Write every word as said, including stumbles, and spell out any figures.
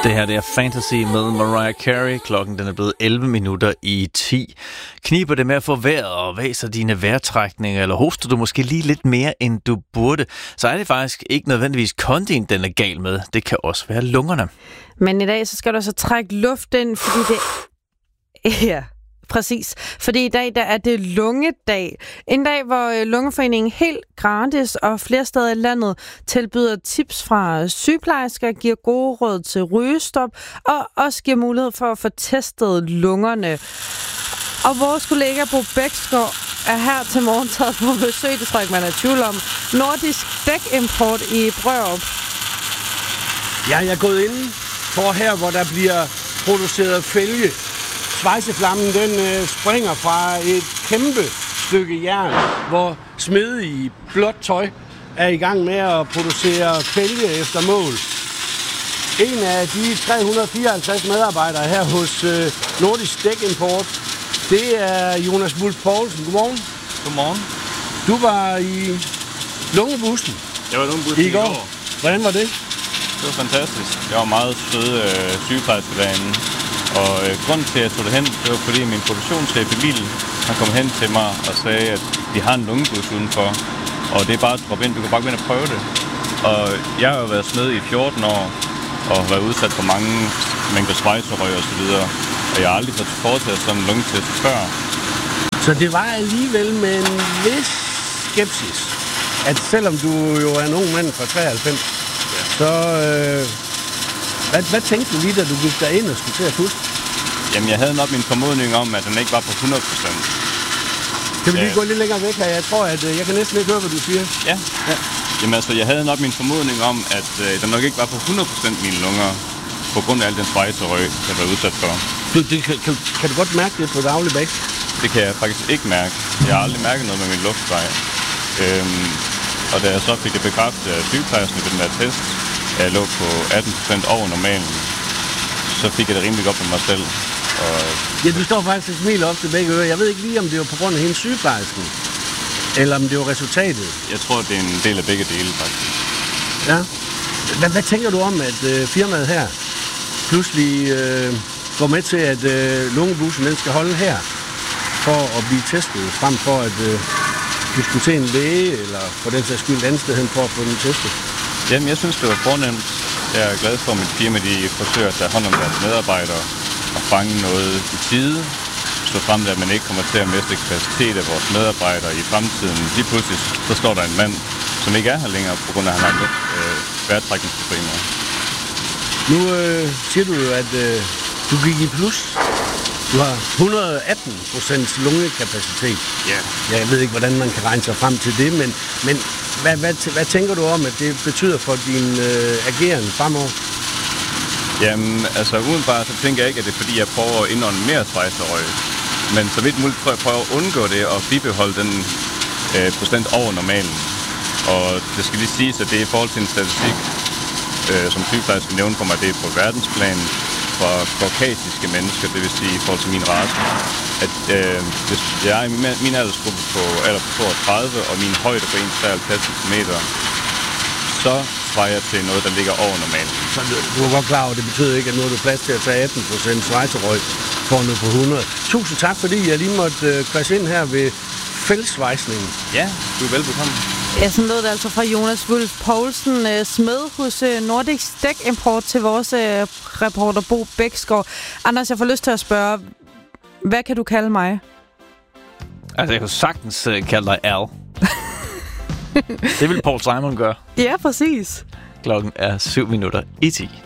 Det her det er Fantasy med Mariah Carey. Klokken den er blevet elleve minutter i ti. Kniber det med at få vejret og væser dine vejrtrækninger, eller hoster du måske lige lidt mere, end du burde, så er det faktisk ikke nødvendigvis kondien, den er gal med. Det kan også være lungerne. Men i dag så skal du så trække luft ind, fordi det... Ja... Præcis, fordi i dag der er det lungedag. En dag, hvor Lungeforeningen helt gratis og flere steder i landet tilbyder tips fra sygeplejersker, giver gode råd til rygestop og også giver mulighed for at få testet lungerne. Og vores kollega Bo Bæksgaard er her til morgen taget på besøg, det tror jeg ikke, man er i tvivl om. Nordisk Dækimport i Brørup. Ja, jeg er gået ind for her, hvor der bliver produceret fælge. Svejseflammen, den øh, springer fra et kæmpe stykke jern, hvor smede i blåt tøj er i gang med at producere fælge efter mål. En af de tre hundrede og fireoghalvtreds medarbejdere her hos øh, Nordisk Dækimport, det er Jonas Wulff Poulsen. Godmorgen. Godmorgen. Du var i lungebussen. Jeg var i lungebussen i går. Hvordan var det? Det var fantastisk. Jeg var meget sød øh, sygeplejerske derinde. Og øh, grunden til, at jeg tog det hen, det var fordi min produktionschef Emil, han kom hen til mig og sagde, at de har en lungebus udenfor. Og det er bare at droppe ind. Du kan bare gå ind og prøve det. Og jeg har jo været smed i fjorten år, og har været udsat for mange mængder svejserøg og så videre. Og jeg har aldrig fået foretaget sådan en lungetest før. Så det var alligevel med en vis skepsis, at selvom du jo er en ung mand fra treoghalvfems, ja. så... Øh, hvad, hvad tænkte du lige, da du gik derind og skulle til at puste? Jamen, jeg havde nok min formodning om, at den ikke var på hundrede procent. Kan vi lige ja. gå lidt længere væk her? Jeg tror, at jeg kan næsten ikke høre, hvad du siger. Ja. ja. Jamen altså, jeg havde nok min formodning om, at øh, den nok ikke var på hundrede procent mine lunger, på grund af al den svejserøg, jeg var udsat for. Du, det, kan, kan, kan du godt mærke det på daglig basis? Det kan jeg faktisk ikke mærke. Jeg har aldrig mærket noget med min luftvej. Øhm, og da jeg så fik det bekræftet af sygeplejersken ved den der test, at jeg lå på atten procent over normalen, så fik jeg det rimelig godt med mig selv. Og ja, du står faktisk og smiler op til begge ører. Jeg ved ikke lige, om det var på grund af hendes sygeplejersken, eller om det var resultatet. Jeg tror, det er en del af begge dele, faktisk. Ja. Hvad, hvad tænker du om, at øh, firmaet her pludselig øh, går med til, at øh, lungebussen den skal holde her, for at blive testet, frem for at øh, du skulle til en læge, eller for den sags skyld et andet sted hen for at få den testet? Jamen, jeg synes, det var fornemt. Jeg er glad for, at mit firma de forsøger at tage hånd om deres medarbejdere og fange noget i tide, så frem til, at man ikke kommer til at miste kapacitet af vores medarbejdere i fremtiden. Lige pludselig, så står der en mand, som ikke er her længere, på grund af, at han har øh, vejrtrækningsproblemer. Nu øh, siger du jo, at øh, du gik i plus. Du har et hundrede og atten procent lungekapacitet. Ja. Jeg ved ikke, hvordan man kan regne sig frem til det, men, men hvad, hvad, hvad tænker du om, at det betyder for din øh, ageren fremover? Jamen, altså udenbart så tænker jeg ikke, at det er fordi, jeg prøver at indånde mere svejserøg. Men så vidt muligt tror jeg, prøver at undgå det og bibeholde den øh, procent over normalen. Og det skal lige siges, at det er i forhold til en statistik, øh, som sygeplejersken nævne for mig, det er på verdensplan for kaukasiske mennesker, det vil sige i forhold til min race, at øh, hvis jeg er i min aldersgruppe på alder på toogtredive og min højde på en komma treoghalvtreds centimeter, så svarer jeg til noget, der ligger over normalen. Så du, du er godt klar over, at det betyder ikke, at nu har du plads til at tage atten procent svejserøg for noget på hundrede. Tusind tak, fordi jeg lige måtte øh, krydse ind her ved fællesvejsningen. Ja, du er velbekomme. Ja, sådan lød det altså fra Jonas Wulff Poulsen, øh, smed hos øh, Nordisk Dækimport til vores øh, reporter Bo Bæksgaard. Anders, jeg får lyst til at spørge, hvad kan du kalde mig? Altså, jeg kan sagtens uh, kalde dig Al. Det vil Paul Simon gøre. Ja, præcis. Klokken er syv minutter i ti.